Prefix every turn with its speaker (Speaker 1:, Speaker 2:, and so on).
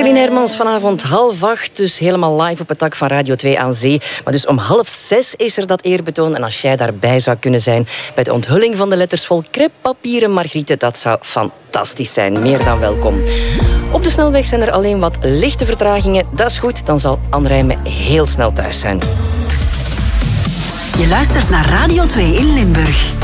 Speaker 1: Celine Hermans vanavond 7:30, dus helemaal live op het dak van Radio 2 aan Zee. Maar dus om 5:30 is er dat eerbetoon. En als jij daarbij zou kunnen zijn bij de onthulling van de letters vol crêpepapieren Margriete, dat zou fantastisch zijn. Meer dan welkom. Op de snelweg zijn er alleen wat lichte vertragingen. Dat is goed, dan zal Anne Rijmen heel snel thuis zijn.
Speaker 2: Je luistert naar Radio 2 in Limburg.